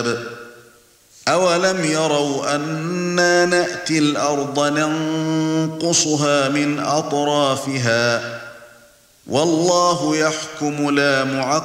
الحساب أولم يروا أنا نأتي الأرض ننقصها من أطرافها والله يحكم لا معقب